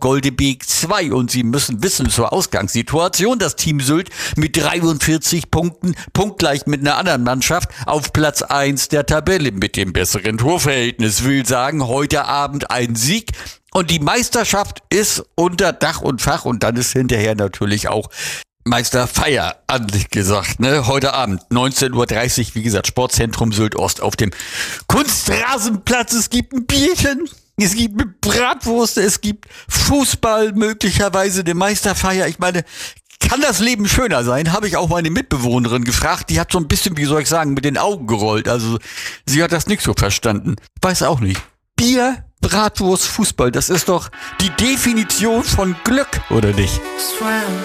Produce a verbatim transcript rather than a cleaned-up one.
Goldebeek zwei und Sie müssen wissen zur Ausgangssituation, das Team Sylt mit dreiundvierzig Punkten, punktgleich mit einer anderen Mannschaft, auf Platz eins der Tabelle mit dem besseren Torverhältnis. Will sagen, heute Abend ein Sieg und die Meisterschaft ist unter Dach und Fach und dann ist hinterher natürlich auch Meisterfeier angesagt, ne? Heute Abend, neunzehn Uhr dreißig, wie gesagt, Sportzentrum Sylt-Ost auf dem Kunstrasenplatz. Es gibt ein Bierchen, es gibt eine Bratwurst, es gibt Fußball, möglicherweise eine Meisterfeier. Ich meine, kann das Leben schöner sein? Habe ich auch meine Mitbewohnerin gefragt. Die hat so ein bisschen, wie soll ich sagen, mit den Augen gerollt. Also sie hat das nicht so verstanden. Weiß auch nicht. Bier, Bratwurst, Fußball, das ist doch die Definition von Glück, oder nicht?